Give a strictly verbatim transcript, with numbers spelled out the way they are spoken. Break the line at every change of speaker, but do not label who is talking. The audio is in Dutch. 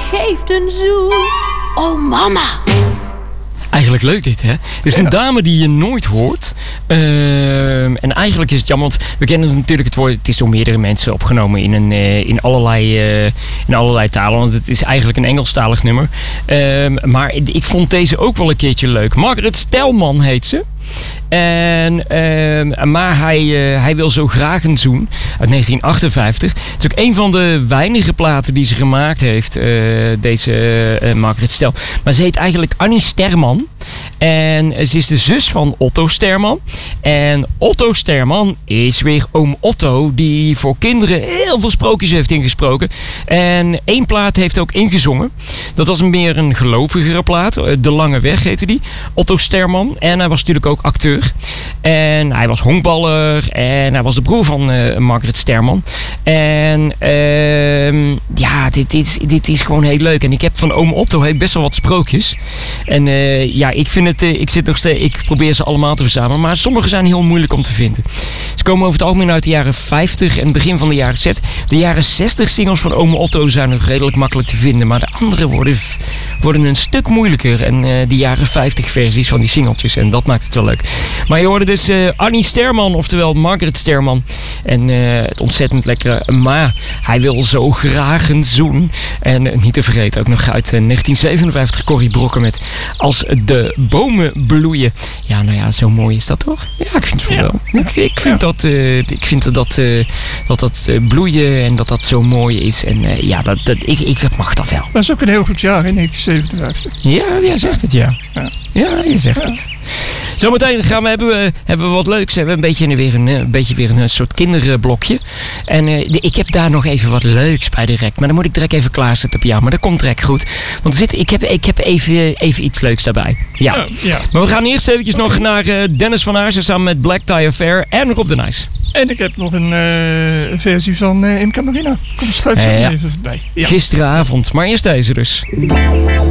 geeft een zoen.
Oh, mama.
Eigenlijk leuk dit, hè? Het is een dame die je nooit hoort. Uh, en eigenlijk is het jammer, want we kennen natuurlijk het woord. Het is door meerdere mensen opgenomen in, een, uh, in, allerlei, uh, in allerlei talen. Want het is eigenlijk een Engelstalig nummer. Uh, maar ik vond deze ook wel een keertje leuk. Margaret Stelman heet ze. En, uh, maar hij, uh, hij wil zo graag een zoen uit negentien achtenvijftig. Het is ook een van de weinige platen die ze gemaakt heeft, uh, deze uh, Margaret Stel. Maar ze heet eigenlijk Annie Sterman. En ze is de zus van Otto Sterman. En Otto Sterman is weer oom Otto, die voor kinderen heel veel sprookjes heeft ingesproken. En één plaat heeft ook ingezongen. Dat was meer een gelovigere plaat. De Lange Weg heette die. Otto Sterman. En hij was natuurlijk ook acteur. En hij was honkballer. En hij was de broer van uh, Margaret Sterman. En uh, ja, dit, dit, is, dit is gewoon heel leuk. En ik heb van oom Otto heeft best wel wat sprookjes. En uh, ja, ik vind het, uh, ik zit nog steeds, ik probeer ze allemaal te verzamelen. Maar sommige zijn heel moeilijk om te vinden. Ze komen over het algemeen uit de jaren vijftig en begin van de jaren zestig. De jaren zestig singles van oom Otto zijn nog redelijk makkelijk te vinden. Maar de andere worden, worden een stuk moeilijker. En uh, de jaren vijftig versies van die singeltjes. En dat maakt het wel leuk. Maar je hoorde dus uh, Annie Sterman, oftewel Margaret Sterman. En uh, het ontzettend lekkere Ma. Hij wil zo graag een zoen. En uh, niet te vergeten ook nog uit uh, negentien zevenenvijftig Corrie Brokken met Als de bomen bloeien. Ja, nou ja, zo mooi is dat toch? Ja, ik vind het wel. Ja. Ik, ik vind ja. dat, uh, ik vind dat, uh, dat, dat uh, bloeien en dat dat zo mooi is. En uh, ja, dat, dat, ik, ik mag dat wel.
Dat is ook een heel goed jaar in negentien zevenenvijftig.
Ja, jij zegt het, ja. Ja, ja je zegt ja. het. Zometeen gaan we, hebben, we, hebben we wat leuks. We hebben een beetje weer een, een, beetje weer een soort kinderblokje. En uh, de, ik heb daar nog even wat leuks bij direct. Maar dan moet ik direct even klaarzetten op jou. Maar dat komt direct goed. Want er zit, ik heb, ik heb even, even iets leuks daarbij. Ja. Ja, ja. Maar we gaan eerst eventjes okay. nog naar uh, Dennis van Aarsen samen met Black Tie Affair en Rob de Nijs.
En ik heb nog een uh, versie van uh, Imca Marina. Komt straks uh, ja. even bij. Ja.
Gisteravond. Maar eerst deze dus.